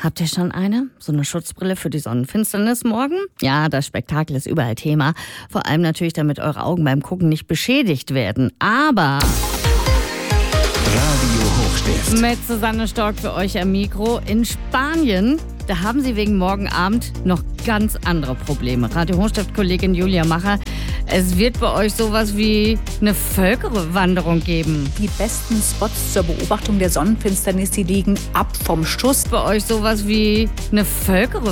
Habt ihr schon eine? So eine Schutzbrille für die Sonnenfinsternis morgen? Ja, das Spektakel ist überall Thema. Vor allem natürlich, damit eure Augen beim Gucken nicht beschädigt werden. Aber Radio Hochstift. mit Susanne Stork für euch am Mikro. In Spanien, da haben sie wegen morgen Abend noch ganz andere Probleme. Radio Hochstift-Kollegin Julia Macher, es wird bei euch sowas wie eine Völkerwanderung geben. Die besten Spots zur Beobachtung der Sonnenfinsternis, die liegen ab vom Schuss. Bei euch sowas wie eine Völkerwanderung.